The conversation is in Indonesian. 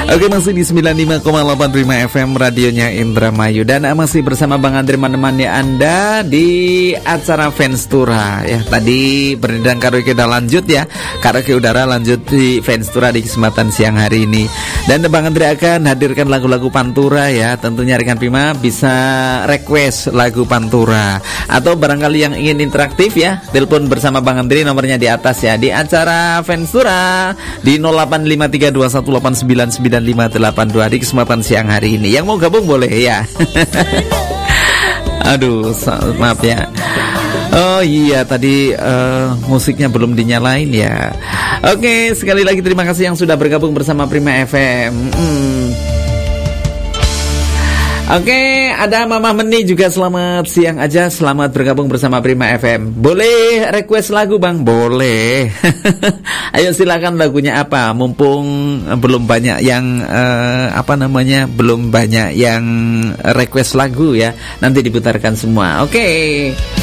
Oke, masih di 95,8 Prima FM radionya Indramayu. Dan masih bersama Bang Andre menemani Anda di acara Fenstura ya. Tadi berdendang karaoke udah lanjut ya. Karaoke udara lanjut di Fenstura di kesempatan siang hari ini. Dan Bang Andre akan hadirkan lagu-lagu Pantura ya. Tentunya rekan Prima bisa request lagu Pantura. Atau barangkali yang ingin interaktif ya, telepon bersama Bang Andre, nomornya di atas ya. Di acara Fenstura di 085321899582 di kesempatan siang hari ini. Yang mau gabung boleh ya. Aduh, maaf ya. Oh iya, tadi musiknya belum dinyalain ya. Oke, sekali lagi terima kasih yang sudah bergabung bersama Prima FM. Oke, ada Mama Meni juga, selamat siang aja, selamat bergabung bersama Prima FM. Boleh request lagu Bang? Boleh. Ayo silakan, lagunya apa? Mumpung belum banyak yang belum banyak yang request lagu ya. Nanti diputarkan semua. Oke.